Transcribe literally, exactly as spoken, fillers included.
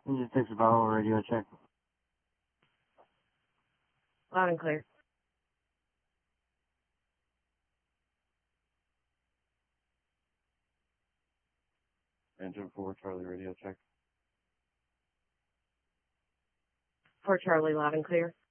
Engine six Bravo, radio check. Loud and clear. Engine four, Charlie, radio check. For Charlie, loud and clear.